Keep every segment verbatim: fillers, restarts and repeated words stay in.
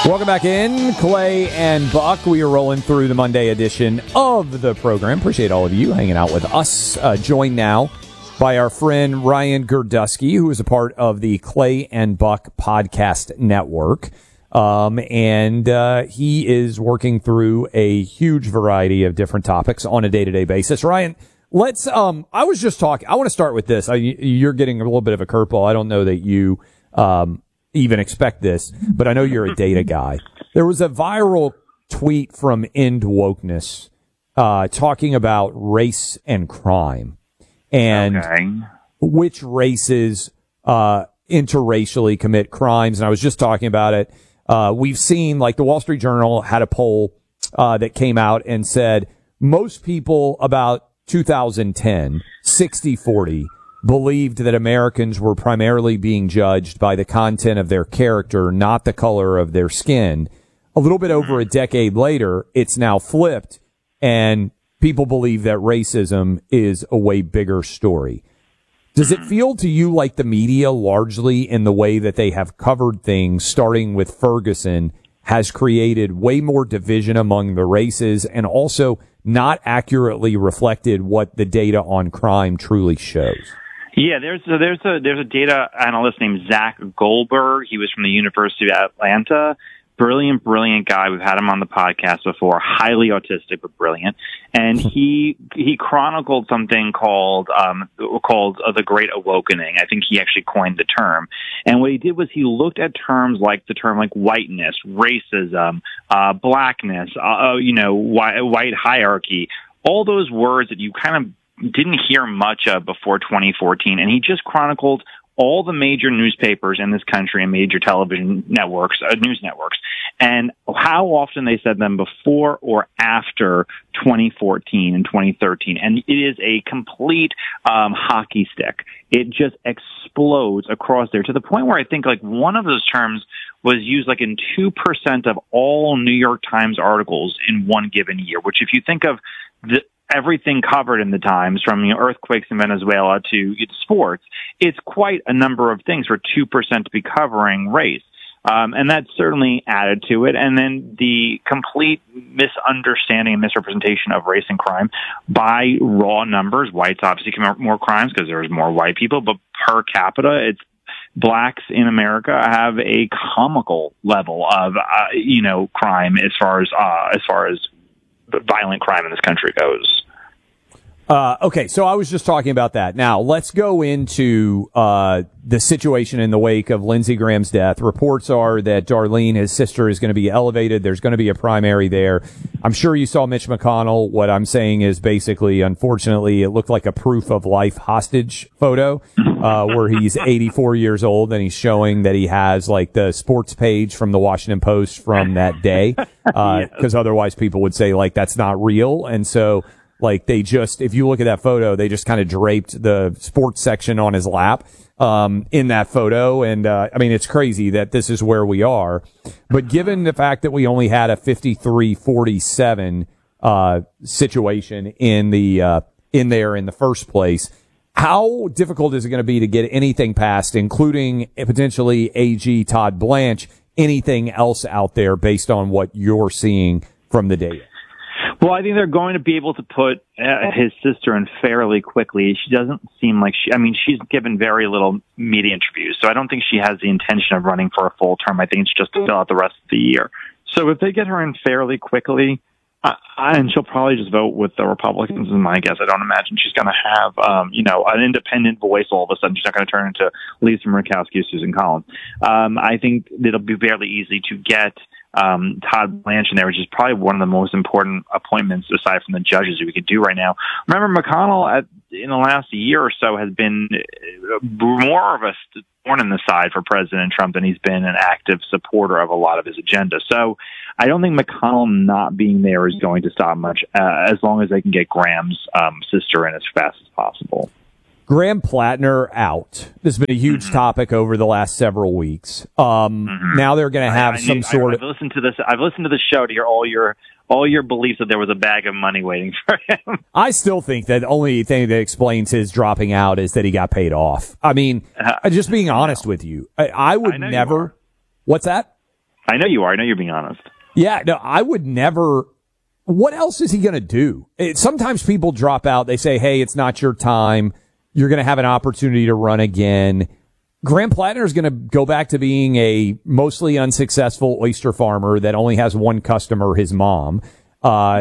Welcome back in, Clay and Buck. We are rolling through the Monday edition of the program. Appreciate all of you hanging out with us. Uh, joined now by our friend Ryan Girdusky, who is a part of the Clay and Buck podcast network. Um, and uh, he is working through a huge variety of different topics on a day-to-day basis. Ryan, let's, um, I was just talking, I want to start with this. I, you're getting a little bit of a curveball. I don't know that you, um, even expect this, but I know you're a data guy. There was a viral tweet from End Wokeness, uh, talking about race and crime and okay. which races, uh, interracially commit crimes. And I was just talking about it. Uh, we've seen, like, the Wall Street Journal had a poll, uh, that came out and said most people about two thousand ten, sixty forty, believed that Americans were primarily being judged by the content of their character, not the color of their skin. A little bit over a decade later, it's now flipped, and people believe that racism is a way bigger story. Does it feel to you like the media, largely in the way that they have covered things, starting with Ferguson, has created way more division among the races and also not accurately reflected what the data on crime truly shows? Yeah, there's a, there's a there's a data analyst named Zach Goldberg. He was from the University of Atlanta. Brilliant, brilliant guy. We've had him on the podcast before. Highly autistic, but brilliant. And he he chronicled something called um called uh, the Great Awakening. I think he actually coined the term. And what he did was he looked at terms like the term like whiteness, racism, uh blackness, uh, you know, white, white hierarchy. All those words that you kind of didn't hear much of before twenty fourteen, and he just chronicled all the major newspapers in this country and major television networks, uh, news networks, and how often they said them before or after twenty fourteen and twenty thirteen. And it is a complete um, hockey stick. It just explodes across there to the point where I think like one of those terms was used like in two percent of all New York Times articles in one given year, which if you think of the everything covered in the Times, from you know, earthquakes in Venezuela to sports, it's quite a number of things for two percent to be covering race. Um, and that certainly added to it. And then the complete misunderstanding and misrepresentation of race and crime by raw numbers. Whites obviously commit more crimes because there's more white people, but per capita, it's blacks in America have a comical level of, uh, you know, crime as far as, uh, as far as violent crime in this country goes. Uh, okay, so I was just talking about that. Now, let's go into uh, the situation in the wake of Lindsey Graham's death. Reports are that Darlene, his sister, is going to be elevated. There's going to be a primary there. I'm sure you saw Mitch McConnell. What I'm saying is basically, unfortunately, it looked like a proof of life hostage photo uh, where he's eighty-four years old and he's showing that he has like the sports page from the Washington Post from that day, because uh, otherwise people would say like that's not real. And so like they just, if you look at that photo, they just kind of draped the sports section on his lap, um, in that photo. And, uh, I mean, it's crazy that this is where we are. But given the fact that we only had a fifty-three forty-seven, uh, situation in the, uh, in there in the first place, how difficult is it going to be to get anything passed, including potentially A G Todd Blanche, anything else out there based on what you're seeing from the data? Well, I think they're going to be able to put uh, his sister in fairly quickly. She doesn't seem like she, I mean, she's given very little media interviews, so I don't think she has the intention of running for a full term. I think it's just to fill out the rest of the year. So if they get her in fairly quickly, uh, and she'll probably just vote with the Republicans, is my guess. I don't imagine she's going to have, um, you know, an independent voice all of a sudden. She's not going to turn into Lisa Murkowski or Susan Collins. Um, I think it'll be fairly easy to get Um, Todd Blanche in there, which is probably one of the most important appointments aside from the judges we could do right now. Remember, McConnell at, in the last year or so has been more of a thorn in the side for President Trump than he's been an active supporter of a lot of his agenda. So I don't think McConnell not being there is going to stop much, uh, as long as they can get Graham's um, sister in as fast as possible. Graham Plattner out. This has been a huge mm-hmm. topic over the last several weeks. Um, mm-hmm. Now they're going to have I, I some need, sort I, of. I've listened to this. I've listened to the show to hear all your all your beliefs that there was a bag of money waiting for him. I still think that the only thing that explains his dropping out is that he got paid off. I mean, uh, just being honest with you, I, I would I never. What's that? I know you are. I know you're being honest. Yeah, no, I would never. What else is he going to do? It, sometimes people drop out. They say, hey, it's not your time. You're going to have an opportunity to run again. Graham Plattner is going to go back to being a mostly unsuccessful oyster farmer that only has one customer, his mom. Uh,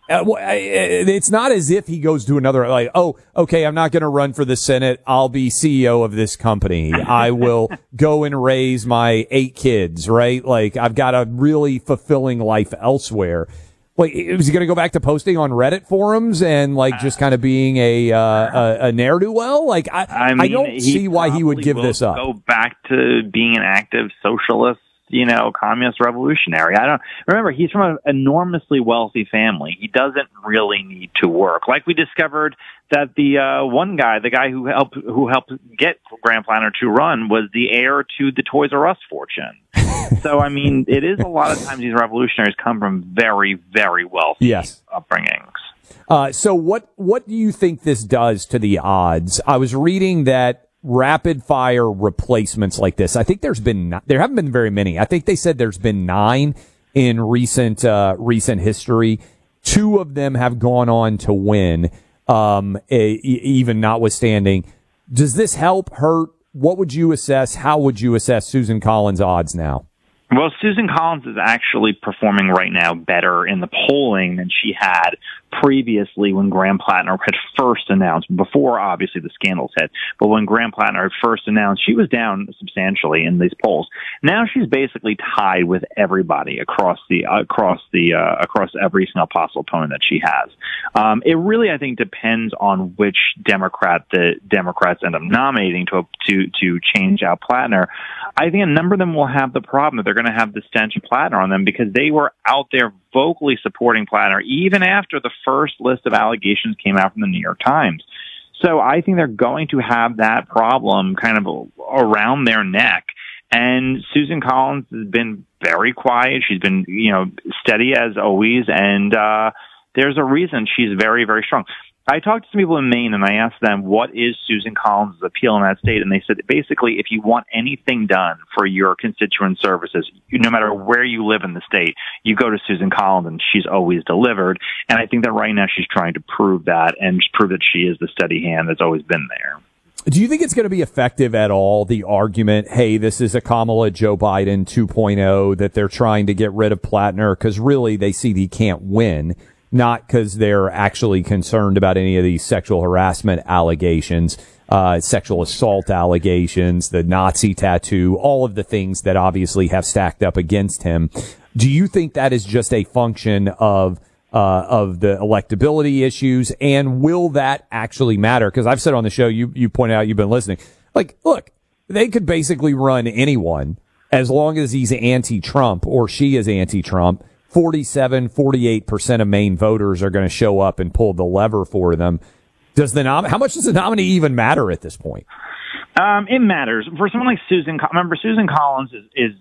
it's not as if he goes to another, like, oh, okay, I'm not going to run for the Senate. I'll be C E O of this company. I will go and raise my eight kids, right? Like, I've got a really fulfilling life elsewhere. Like, is he going to go back to posting on Reddit forums and, like, just kind of being a, uh, a, a ne'er-do-well? Like, I, I, mean, I don't see why he would give this up. Go back to being an active socialist, you know, communist revolutionary. I don't remember. He's from an enormously wealthy family. He doesn't really need to work. Like we discovered that the uh, one guy, the guy who helped who helped get Graham Plattner to run, was the heir to the Toys R Us fortune. So I mean, it is a lot of times these revolutionaries come from very, very wealthy yes. upbringings. Uh, so what what do you think this does to the odds? I was reading that rapid fire replacements like this, I think there's been, there haven't been very many. I think they said there's been nine in recent, uh, recent history. Two of them have gone on to win, um, a, even notwithstanding. Does this help, hurt? What would you assess? How would you assess Susan Collins' odds now? Well, Susan Collins is actually performing right now better in the polling than she had previously when Graham Plattner had first announced, before obviously the scandals hit, but when Graham Plattner had first announced, she was down substantially in these polls. Now she's basically tied with everybody across the, uh, across the, uh, across every single possible opponent that she has. Um, it really, I think, depends on which Democrat the Democrats end up nominating to, to, to change out Plattner. I think a number of them will have the problem that they're going to have the stench of Plattner on them because they were out there vocally supporting Plattner even after the first list of allegations came out from the New York Times. So I think they're going to have that problem kind of around their neck. And Susan Collins has been very quiet. She's been, you know, steady as always. And uh, there's a reason she's very, very strong. I talked to some people in Maine and I asked them, what is Susan Collins' appeal in that state? And they said, basically, if you want anything done for your constituent services, no matter where you live in the state, you go to Susan Collins and she's always delivered. And I think that right now she's trying to prove that and prove that she is the steady hand that's always been there. Do you think it's going to be effective at all, the argument, hey, this is a Kamala Joe Biden two point oh, that they're trying to get rid of Plattner because really they see he can't win? Not because they're actually concerned about any of these sexual harassment allegations, uh, sexual assault allegations, the Nazi tattoo, all of the things that obviously have stacked up against him. Do you think that is just a function of uh, of the electability issues? And will that actually matter? Because I've said on the show, you, you pointed out, you've been listening. Like, look, they could basically run anyone as long as he's anti-Trump or she is anti-Trump. forty-seven, forty-eight percent of Maine voters are going to show up and pull the lever for them. Does the nom- how much does the nominee even matter at this point? Um, it matters. For someone like Susan, remember, Susan Collins is, is,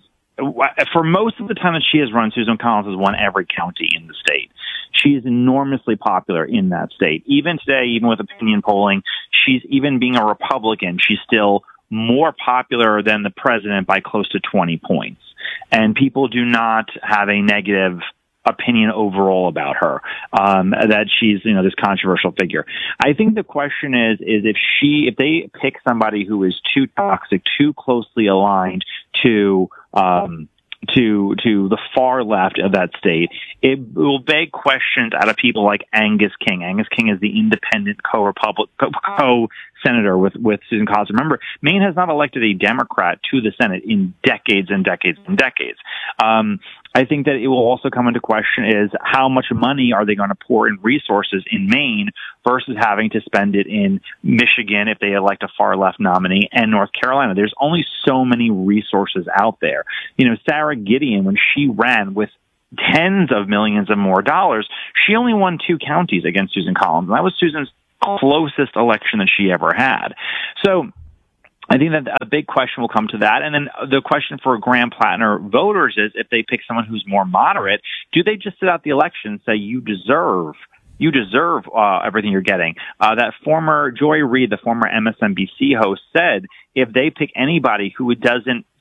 for most of the time that she has run, Susan Collins has won every county in the state. She is enormously popular in that state. Even today, even with opinion polling, she's, even being a Republican, she's still more popular than the president by close to twenty points. And people do not have a negative opinion overall about her, um, that she's, you know, this controversial figure. I think the question is, is if she, if they pick somebody who is too toxic, too closely aligned to, um, to, to the far left of that state, it will beg questions out of people like Angus King. Angus King is the independent co-republic, co-senator with, with Susan Collins. Remember, Maine has not elected a Democrat to the Senate in decades and decades and decades. Um, I think that it will also come into question is how much money are they going to pour in resources in Maine versus having to spend it in Michigan if they elect a far left nominee and North Carolina. There's only so many resources out there. You know, Sarah Gideon, when she ran with tens of millions of more dollars, she only won two counties against Susan Collins. And that was Susan's closest election that she ever had. So I think that a big question will come to that. And then the question for Graham Plattner voters is, if they pick someone who's more moderate, do they just sit out the election and say, you deserve You deserve uh, everything you're getting? Uh, that former Joy Reid, the former M S N B C host, said if they pick anybody who doesn't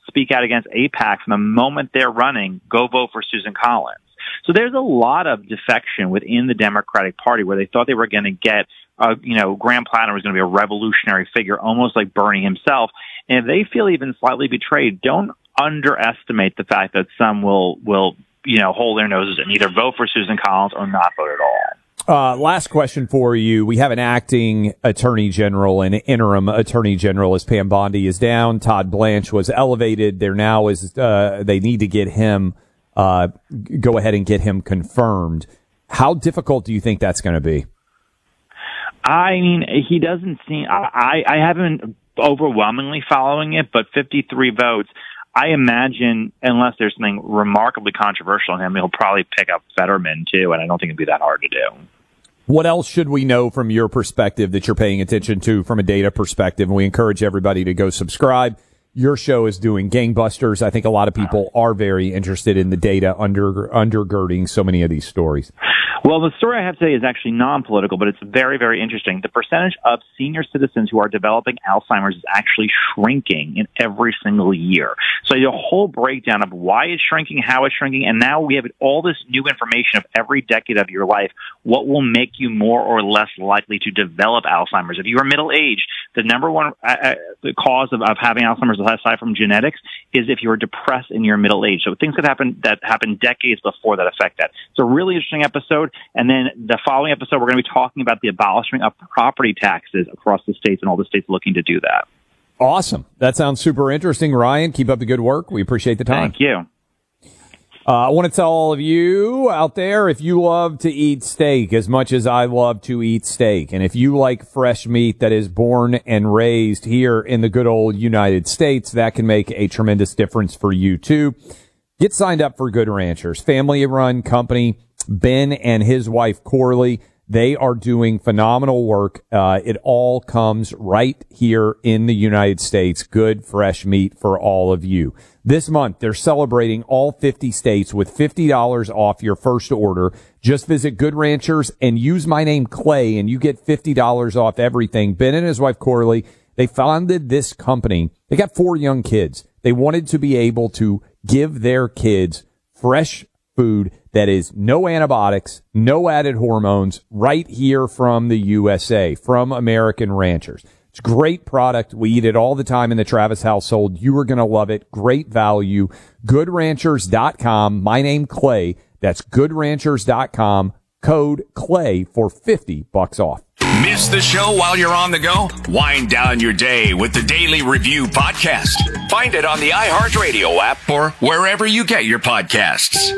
speak out against AIPAC from the moment they're running, go vote for Susan Collins. So there's a lot of defection within the Democratic Party where they thought they were going to get, uh, you know, Graham Platter was going to be a revolutionary figure, almost like Bernie himself. And if they feel even slightly betrayed, don't underestimate the fact that some will, will, you know, hold their noses and either vote for Susan Collins or not vote at all. Uh, last question for you. We have an acting attorney general and interim attorney general as Pam Bondi is down. Todd Blanche was elevated. There now is, uh, they need to get him, uh, go ahead and get him confirmed. How difficult do you think that's going to be? I mean, he doesn't seem, I, I haven't overwhelmingly following it, but fifty-three votes. I imagine, unless there's something remarkably controversial in him, he'll probably pick up Fetterman too, and I don't think it'd be that hard to do. What else should we know from your perspective that you're paying attention to from a data perspective? And we encourage everybody to go subscribe. Your show is doing gangbusters. I think a lot of people are very interested in the data under undergirding so many of these stories. Well, the story I have today is actually non-political, but it's very, very interesting. The percentage of senior citizens who are developing Alzheimer's is actually shrinking in every single year. So a whole breakdown of why it's shrinking, how it's shrinking, and now we have all this new information of every decade of your life. What will make you more or less likely to develop Alzheimer's? If you are middle-aged, the number one uh, the cause of, of having Alzheimer's, aside from genetics, is if you're depressed in your middle age. So things that happen that happen decades before that affect that. It's a really interesting episode. And then the following episode, we're going to be talking about the abolishment of property taxes across the states and all the states looking to do that. Awesome. That sounds super interesting. Ryan, keep up the good work. We appreciate the time. Thank you. Uh, I want to tell all of you out there, if you love to eat steak as much as I love to eat steak, and if you like fresh meat that is born and raised here in the good old United States, that can make a tremendous difference for you too. Get signed up for Good Ranchers, family-run company. Ben and his wife, Corley, they are doing phenomenal work. Uh, it all comes right here in the United States. Good, fresh meat for all of you. This month, they're celebrating all fifty states with fifty dollars off your first order. Just visit Good Ranchers and use my name, Clay, and you get fifty dollars off everything. Ben and his wife, Corley, they founded this company. They got four young kids. They wanted to be able to give their kids fresh food that is no antibiotics, no added hormones, right here from the U S A, from American Ranchers. It's a great product. We eat it all the time in the Travis household. You are going to love it. Great value. good ranchers dot com. My name, Clay. That's good ranchers dot com. Code Clay for fifty bucks off. Miss the show while you're on the go? Wind down your day with the Daily Review podcast. Find it on the iHeartRadio app or wherever you get your podcasts.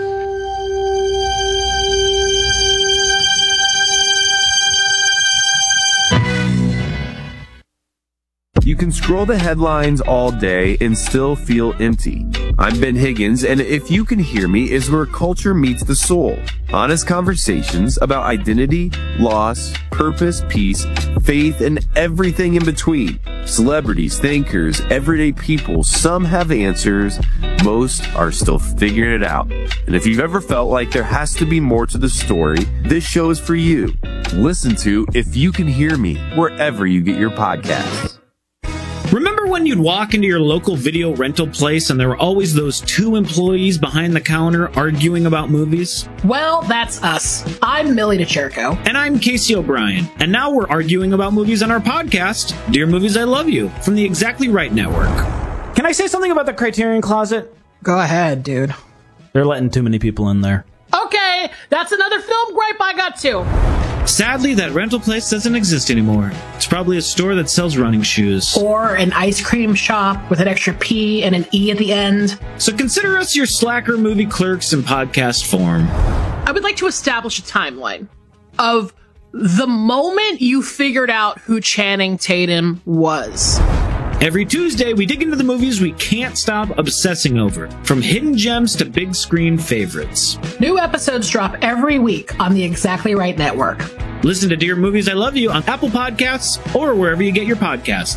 You can scroll the headlines all day and still feel empty. I'm Ben Higgins, and If You Can Hear Me is where culture meets the soul. Honest conversations about identity, loss, purpose, peace, faith, and everything in between. Celebrities, thinkers, everyday people, some have answers, most are still figuring it out. And if you've ever felt like there has to be more to the story, this show is for you. Listen to If You Can Hear Me wherever you get your podcasts. Remember when you'd walk into your local video rental place and there were always those two employees behind the counter arguing about movies? Well, that's us. I'm Millie DeCherco. And I'm Casey O'Brien. And now we're arguing about movies on our podcast, Dear Movies I Love You, from the Exactly Right Network. Can I say something about the Criterion Closet? Go ahead, dude. They're letting too many people in there. Okay, that's another film gripe I got too. Sadly, that rental place doesn't exist anymore. It's probably a store that sells running shoes. Or an ice cream shop with an extra P and an E at the end. So consider us your slacker movie clerks in podcast form. I would like to establish a timeline of the moment you figured out who Channing Tatum was. Every Tuesday, we dig into the movies we can't stop obsessing over, from hidden gems to big screen favorites. New episodes drop every week on the Exactly Right Network. Listen to Dear Movies I Love You on Apple Podcasts or wherever you get your podcasts.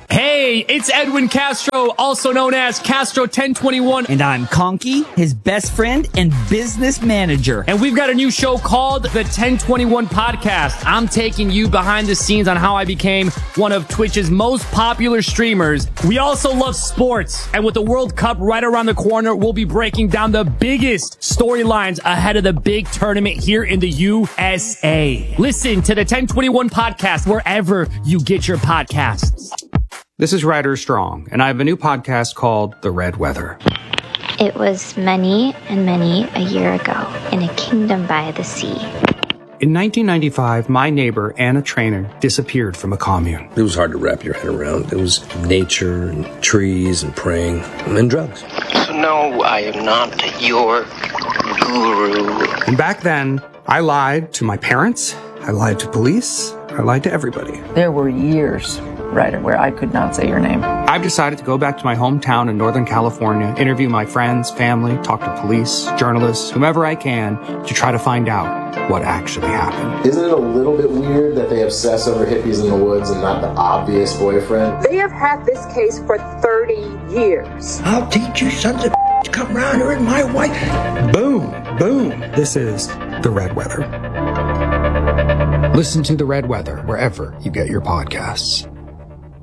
Hey, it's Edwin Castro, also known as Castro ten twenty-one. And I'm Conky, his best friend and business manager. And we've got a new show called the ten twenty-one Podcast. I'm taking you behind the scenes on how I became one of Twitch's most popular streamers. We also love sports. And with the World Cup right around the corner, we'll be breaking down the biggest storylines ahead of the big tournament here in the U S A. Listen to the ten twenty-one Podcast wherever you get your podcasts. This is Ryder Strong, and I have a new podcast called The Red Weather. It was many and many a year ago in a kingdom by the sea. In nineteen ninety-five, my neighbor, Anna Trainer, disappeared from a commune. It was hard to wrap your head around. It was nature and trees and praying and then drugs. So no, I am not your guru. And back then, I lied to my parents, I lied to police, I lied to everybody. There were years, Ryder, where I could not say your name. I've decided to go back to my hometown in Northern California, interview my friends, family, talk to police, journalists, whomever I can, to try to find out what actually happened. Isn't it a little bit weird that they obsess over hippies in the woods and not the obvious boyfriend? They have had this case for thirty years. I'll teach you sons of to come round here and my wife. Boom, boom. This is The Red Weather. Listen to The Red Weather wherever you get your podcasts.